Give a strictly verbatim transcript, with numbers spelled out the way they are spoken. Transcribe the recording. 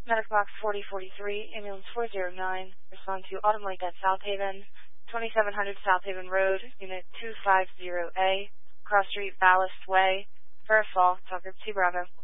Medical Box forty forty-three, Ambulance four zero nine, respond to Autumn Lake at South Haven, twenty-seven hundred South Haven Road, Unit two five zero A, Cross Street, Ballast Way, Fairfall, Tucker, T Bravo.